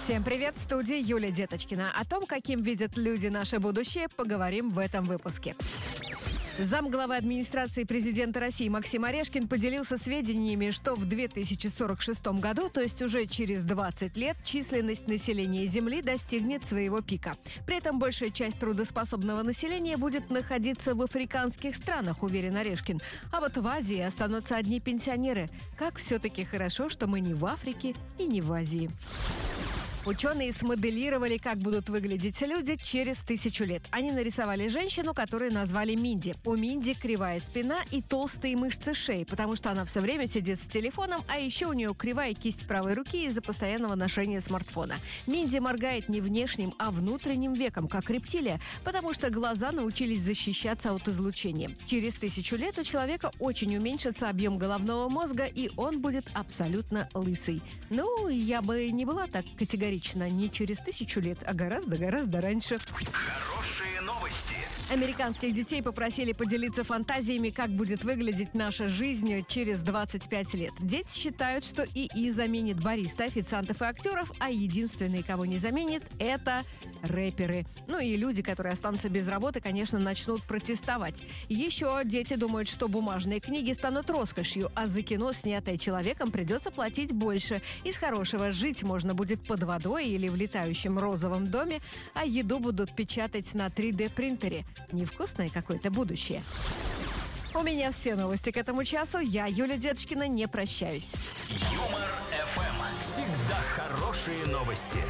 Всем привет! В студии Юлия Деточкина. О том, каким видят люди наше будущее, поговорим в этом выпуске. Замглавы администрации президента России Максим Орешкин поделился сведениями, что в 2046 году, то есть уже через 20 лет, численность населения Земли достигнет своего пика. При этом большая часть трудоспособного населения будет находиться в африканских странах, уверен Орешкин. А вот в Азии останутся одни пенсионеры. Как все-таки хорошо, что мы не в Африке и не в Азии. Ученые смоделировали, как будут выглядеть люди через 1000 лет. Они нарисовали женщину, которую назвали Минди. У Минди кривая спина и толстые мышцы шеи, потому что она все время сидит с телефоном, а еще у нее кривая кисть правой руки из-за постоянного ношения смартфона. Минди моргает не внешним, а внутренним веком, как рептилия, потому что глаза научились защищаться от излучения. Через 1000 лет у человека очень уменьшится объем головного мозга, и он будет абсолютно лысый. Ну, я бы не была так категорична. Не через 1000 лет, а гораздо раньше. Хорошие новости. Американских детей попросили поделиться фантазиями, как будет выглядеть наша жизнь через 25 лет. Дети считают, что ИИ заменит бариста, официантов и актеров, а единственные, кого не заменит, это рэперы. Ну и люди, которые останутся без работы, конечно, начнут протестовать. Еще дети думают, что бумажные книги станут роскошью, а за кино, снятое человеком, придется платить больше. Из хорошего жить можно будет под водой или в летающем розовом доме, а еду будут печатать на 3D-принтере. Невкусное какое-то будущее. У меня все новости к этому часу. Я, Юлия Деточкина, не прощаюсь. Юмор ФМ. Всегда хорошие новости.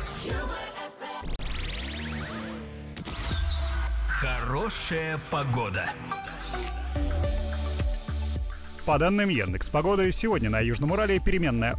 Хорошая погода. По данным Яндекс.Погоды, сегодня на Южном Урале переменная